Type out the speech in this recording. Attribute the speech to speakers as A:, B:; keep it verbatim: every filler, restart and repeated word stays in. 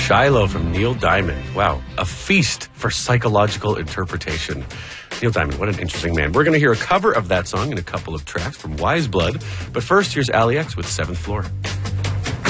A: Shiloh from Neil Diamond. Wow, a feast for psychological interpretation. Neil Diamond, what an interesting man. We're going to hear a cover of that song and a couple of tracks from Wise Blood. But first, here's Ali X with Seventh Floor.